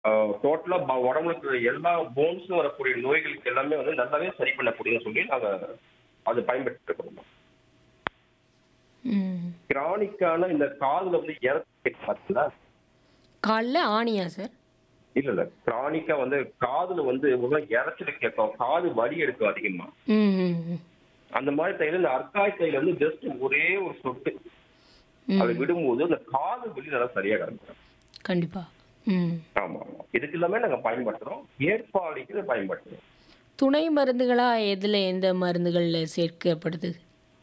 டோட்டலா உடம்புல இருக்கிற எல்லா போன்ஸும் வரக்கூடிய நோய்களுக்கு எல்லாமே வந்து நல்லாவே சரி பண்ணக்கூடியன்னு சொல்லி நாங்க அது பயன்படுத்திட்டு இருக்கோம். ம். கிரானிக்கான இந்த காதுல வந்து இறச்சி பார்த்தீங்களா? கால்ல ஆணியா சார்? இல்ல. கிரானிக்கா வந்து காதுல வந்து ஒரு இரைச்சல் கேட்கும். காது வலி எடுக்கும் அதிகமா. ம், ம், ம். அந்த மாதிரி தைல இந்த அர்க்காய் தைல வந்து ஜஸ்ட் ஒரே ஒரு சொட்டு அதை ம். விடும்போது அந்த காது வலி நல்லா சரியா கிடக்கும். கண்டிப்பா. ம். ஆமா, ஆமா. இதுக்கு எல்லாமே நாங்க பயன்படுத்துறோம். ஏற்பாடிக்கு இதை பயன்படுத்துறோம். துணை மருந்துகளா எந்த மருந்துகள்ல சேர்க்கப்படுது?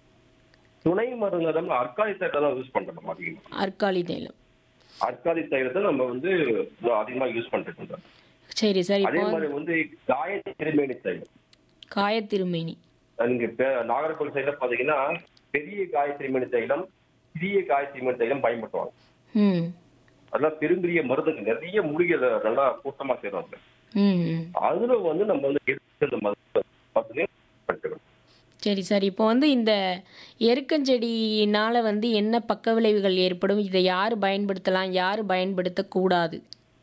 துணை மருந்து நம்ம அர்க்காலி தைலத்தை தான் யூஸ் பண்றோம் அதிகமா. அற்காலி தைலம். அர்க்காலி தைலத்தை நம்ம வந்து அதிகமா யூஸ் பண்ணிட்டு இருக்கோம். சரி சார். அதே இப்போ மாதிரி வந்து காயத்ரி திருமேனி தைலம். காயத்திருமேனி. நீங்க நாகர்கோவில் சைடுல பாத்தீங்கன்னா பெரிய காயத்ரி மணி தைலம், சிறிய காயத்ரி மணி தைலம் பயன்படுத்துவாங்க. ம். அதெல்லாம் பெரும்பெரிய மருந்துங்க நிறைய மூலிகை நல்லா கூட்டமா செய்றாங்க. ம், ம். அதுல வந்து நம்ம வந்து எடுத்து அந்த மருந்து பயன்படுத்திக்கணும். சரி சார். இப்போ வந்து இந்த எருக்கஞ்செடியினால வந்து என்ன பக்க விளைவுகள் ஏற்படும்? இதை யார் பயன்படுத்தலாம்? யார் பயன்படுத்தக்கூடாது?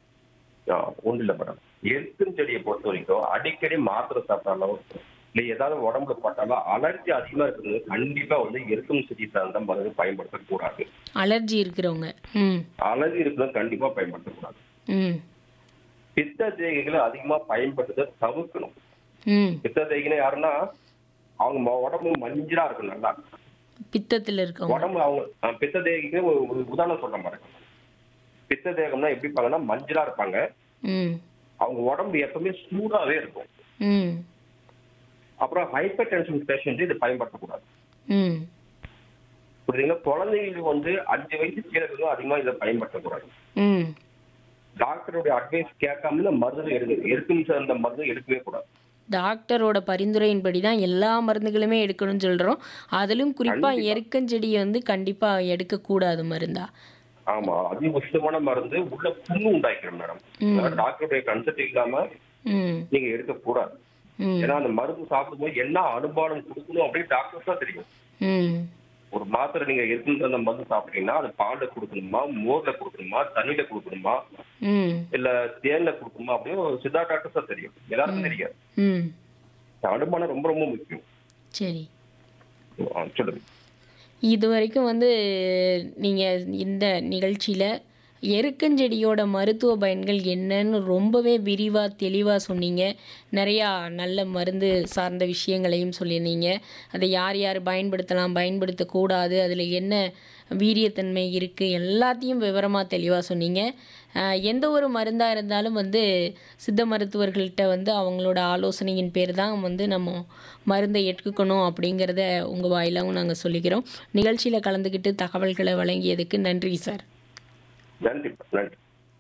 ஆ, ஒண்ணும் இல்ல மேடம். எருக்கும் செடியை பொறுத்த வரைக்கும் அடிக்கடி மாத்திரை சாப்பிட்டாலோ இல்ல ஏதாவது உடம்புல பட்டாலோ அலர்ஜி அதிகமா இருக்குது கண்டிப்பா வந்து எருக்கும் செடி சார்ந்த மருந்து பயன்படுத்தக்கூடாது. அலர்ஜி இருக்கிறவங்க. ம். அலர்ஜி இருக்கிறது கண்டிப்பா பயன்படுத்தக்கூடாது. ம். பித்த தேகிகளை அதிகமா பயன்படுத்த தவிர்க்கணும். ம். பித்த தேகினா யாருன்னா அவங்க உடம்பு மஞ்சளா இருக்கும் நல்லா. பித்தத்தில் இருக்கவங்க. உடம்பு அவங்க பித்த தேகிக்கு ஒரு உதாரணம் சொல்ற பாருங்க. பித்த தேகம்னா எப்படி இருப்பாங்கன்னா மஞ்சளா இருப்பாங்க. ம். அவங்க உடம்பு எப்பவுமே சூடாவே இருக்கும். ம். அப்புறம் ஹைப்பர் டென்ஷன் பேஷண்ட் இது பயன்படுத்தக்கூடாது. ம். புரியுதுங்களா? குழந்தைகளுக்கு வந்து 5 வயசு கீழே இருக்கிறவங்க அதிகமா இதை பயன்படுத்தக்கூடாது. ம். டாக்டருடைய அட்வைஸ் கேட்காம இந்த மருந்து எருக்கும் சார்ந்த மருந்து எடுக்கவே கூடாது. டாக்டரோட பரிந்துரையின்படி தான் எல்லா மருந்துகளுமே எடுக்கணும்னு சொல்றோம். அதிலும் குறிப்பா கண்டிப்பா. எருக்கஞ்செடியை வந்து கண்டிப்பா எடுக்கக்கூடாது மருந்தா? ஆமா, அதிகபட்சமான மருந்து உள்ள புண்ணு உண்டாக்கிறோம் மேடம். ம். டாக்டருடைய கன்சல்ட் இல்லாம ம். நீங்க எடுக்கக்கூடாது. ம். ஏன்னா அந்த மருந்து சாப்பிடும்போது என்ன அனுபானம் கொடுக்கணும் அப்படின்னு டாக்டர் தான் தெரியும். ம். ஒரு மாத்திரை நீங்க எதுக்கு அந்த மருந்து சாப்பிட்டீங்கன்னா அது பால்ல கொடுக்கணுமா, மோர்ல கொடுக்கணுமா, தண்ணியில கொடுக்கணுமா, ம். இல்ல தேன்ல கொடுக்கணுமா அப்படின்னு ஒரு சித்தா டாக்டர் தான் தெரியும். எல்லாருக்கும் தெரியாது. ம். அனுமானம் ரொம்ப ரொம்ப முக்கியம். சரி. சொல்லுங்க. இதுவரைக்கும் வந்து நீங்கள் இந்த நிகழ்ச்சியில் எருக்கஞ்செடியோட மருத்துவ பயன்கள் என்னன்னு ரொம்பவே விரிவாக தெளிவாக சொன்னீங்க. நிறையா நல்ல மருந்து சார்ந்த விஷயங்களையும் சொல்லியிருந்தீங்க. அதை யார் யார் பயன்படுத்தலாம், பயன்படுத்தக்கூடாது, அதில் என்ன வீரியத்தன்மை இருக்குது, எல்லாத்தையும் விவரமாக தெளிவாக சொன்னீங்க. எந்த ஒரு மருந்தாக இருந்தாலும் வந்து சித்த மருத்துவர்கள்ட்ட வந்து அவங்களோட ஆலோசனையின் பேர் தான் வந்து நம்ம மருந்தை எடுக்கணும் அப்படிங்கிறத உங்கள் வாயிலாகவும் நாங்கள் சொல்லிக்கிறோம். நிகழ்ச்சியில் கலந்துக்கிட்டு தகவல்களை வழங்கியதுக்கு நன்றி சார். நன்றி நன்றி.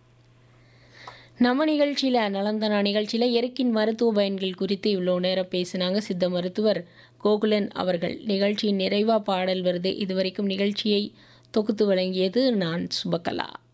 நம்ம நிகழ்ச்சியில் நலம்தானா நிகழ்ச்சியில் எருக்கின் மருத்துவ பயன்கள் குறித்து இவ்வளோ நேரம் பேசினாங்க சித்த மருத்துவர் கோகுலன் அவர்கள். நிகழ்ச்சியின் நிறைவாக பாடல் வருது. இதுவரைக்கும் நிகழ்ச்சியை தொகுத்து வழங்கியது நான் சுபகலா.